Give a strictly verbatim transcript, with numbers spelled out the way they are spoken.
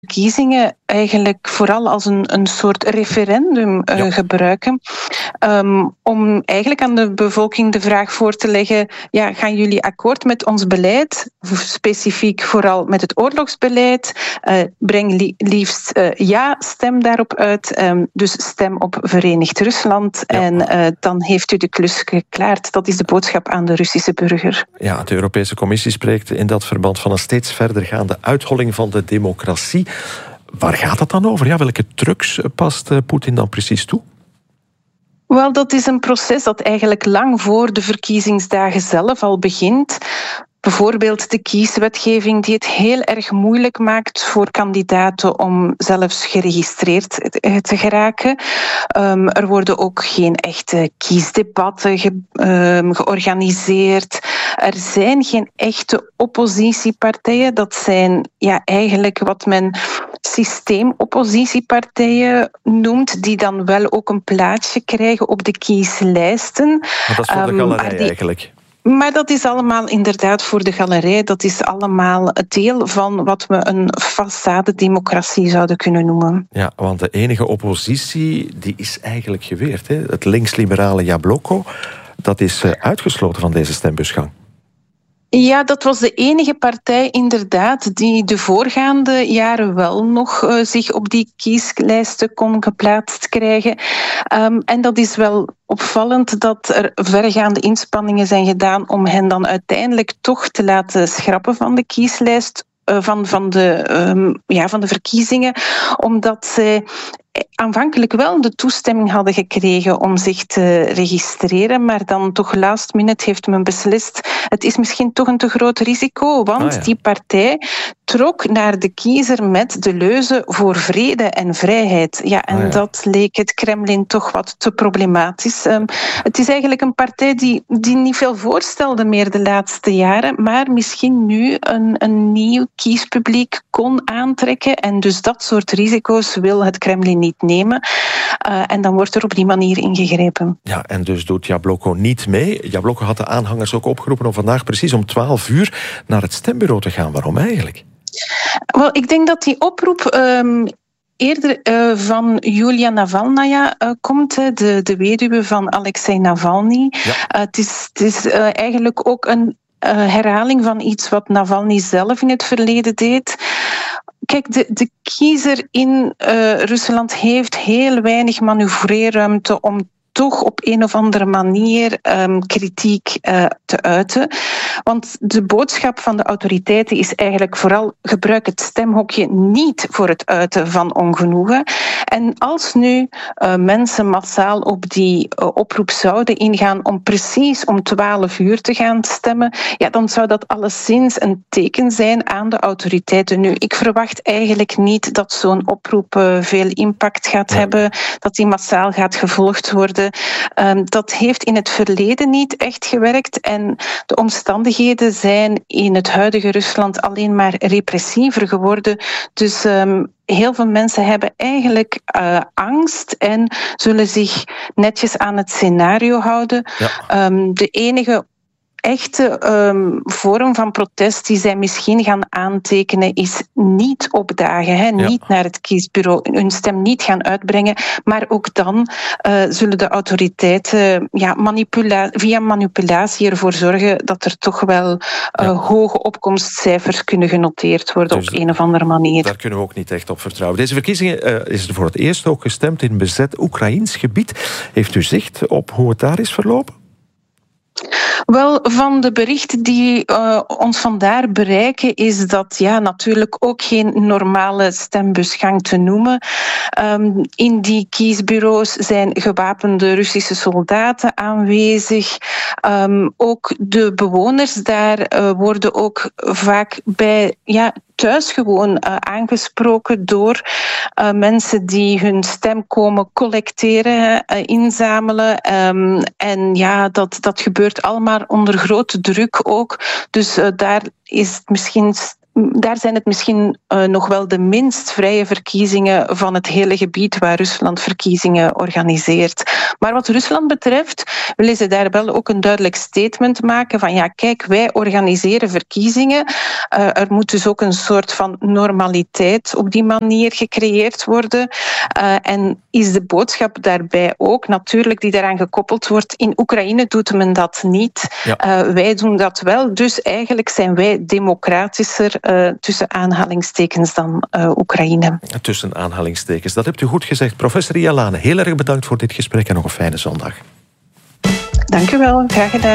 verkiezingen eigenlijk vooral als een, een soort referendum uh, ja. gebruiken. Um, om eigenlijk aan de bevolking de vraag voor te leggen, ja, gaan jullie akkoord met ons beleid? Specifiek vooral met het oorlogsbeleid. Uh, breng li- liefst uh, ja, stem daarop uit. Um, dus stem op Verenigd Rusland. Ja. En uh, dan heeft u de klus geklaard. Dat is de boodschap aan de Russische burger. Ja, de Europese Commissie spreekt in dat verband van een steeds verdergaande uitholling van de democratie. Waar gaat het dan over? Ja, welke trucs past Poetin dan precies toe? Wel, dat is een proces dat eigenlijk lang voor de verkiezingsdagen zelf al begint. Bijvoorbeeld de kieswetgeving die het heel erg moeilijk maakt voor kandidaten om zelfs geregistreerd te geraken. Um, er worden ook geen echte kiesdebatten ge, um, georganiseerd. Er zijn geen echte oppositiepartijen. Dat zijn ja, eigenlijk wat men systeemoppositiepartijen noemt, die dan wel ook een plaatsje krijgen op de kieslijsten. Maar dat is voor de galerij um, die... eigenlijk. Maar dat is allemaal inderdaad voor de galerij. Dat is allemaal het deel van wat we een façade-democratie zouden kunnen noemen. Ja, want de enige oppositie die is eigenlijk geweerd. Hè? Het links-liberale Jabloko, dat is uitgesloten van deze stembusgang. Ja, dat was de enige partij inderdaad die de voorgaande jaren wel nog uh, zich op die kieslijsten kon geplaatst krijgen. Um, en dat is wel opvallend dat er verregaande inspanningen zijn gedaan om hen dan uiteindelijk toch te laten schrappen van de kieslijst. Van, van, de, um, ja, van de verkiezingen, omdat zij aanvankelijk wel de toestemming hadden gekregen om zich te registreren, maar dan toch last minute heeft men beslist, het is misschien toch een te groot risico, want ah, ja. die partij trok naar de kiezer met de leuze voor vrede en vrijheid. Ja, en ah, ja. dat leek het Kremlin toch wat te problematisch. Um, het is eigenlijk een partij die, die niet veel voorstelde meer de laatste jaren, maar misschien nu een, een nieuw kiespubliek kon aantrekken en dus dat soort risico's wil het Kremlin niet nemen. Uh, en dan wordt er op die manier ingegrepen. Ja, en dus doet Jabloko niet mee. Jabloko had de aanhangers ook opgeroepen om vandaag precies om twaalf uur naar het stembureau te gaan. Waarom eigenlijk? Wel, ik denk dat die oproep Um eerder uh, van Julia Navalnaya uh, komt, de, de weduwe van Alexei Navalny. Ja. Uh, het is, het is uh, eigenlijk ook een uh, herhaling van iets wat Navalny zelf in het verleden deed. Kijk, de, de kiezer in uh, Rusland heeft heel weinig manoeuvreerruimte om toch op een of andere manier um, kritiek uh, te uiten. Want de boodschap van de autoriteiten is eigenlijk vooral gebruik het stemhokje niet voor het uiten van ongenoegen. En als nu uh, mensen massaal op die uh, oproep zouden ingaan om precies om twaalf uur te gaan stemmen, ja, dan zou dat alleszins een teken zijn aan de autoriteiten. Nu, ik verwacht eigenlijk niet dat zo'n oproep uh, veel impact gaat hebben, dat die massaal gaat gevolgd worden. Um, dat heeft in het verleden niet echt gewerkt en de omstandigheden zijn in het huidige Rusland alleen maar repressiever geworden. Dus um, heel veel mensen hebben eigenlijk uh, angst en zullen zich netjes aan het scenario houden. Ja. Um, de enige echte um, vorm van protest die zij misschien gaan aantekenen is niet opdagen, hè, ja. niet naar het kiesbureau, hun stem niet gaan uitbrengen, maar ook dan uh, zullen de autoriteiten ja, manipula- via manipulatie ervoor zorgen dat er toch wel uh, ja. hoge opkomstcijfers kunnen genoteerd worden dus op een of andere manier. Daar kunnen we ook niet echt op vertrouwen. Deze verkiezingen uh, is er voor het eerst ook gestemd in bezet Oekraïns gebied. Heeft u zicht op hoe het daar is verlopen? Wel, van de berichten die uh, ons vandaar bereiken is dat ja, natuurlijk ook geen normale stembusgang te noemen. Um, in die kiesbureaus zijn gewapende Russische soldaten aanwezig. Um, ook de bewoners daar uh, worden ook vaak bij ja, thuis gewoon uh, aangesproken door uh, mensen die hun stem komen collecteren, uh, inzamelen. Um, en ja, dat, dat gebeurt allemaal onder grote druk ook. Dus uh, daar is het misschien daar zijn het misschien uh, nog wel de minst vrije verkiezingen van het hele gebied waar Rusland verkiezingen organiseert. Maar wat Rusland betreft willen ze daar wel ook een duidelijk statement maken van ja, kijk, wij organiseren verkiezingen. Uh, er moet dus ook een soort van normaliteit op die manier gecreëerd worden. Uh, en is de boodschap daarbij ook natuurlijk die daaraan gekoppeld wordt. In Oekraïne doet men dat niet. Ja. Uh, wij doen dat wel. Dus eigenlijk zijn wij democratischer uh, tussen aanhalingstekens dan uh, Oekraïne. Tussen aanhalingstekens. Dat hebt u goed gezegd. Professor Ria Lane, heel erg bedankt voor dit gesprek en nog een fijne zondag. Dank u wel. Graag gedaan.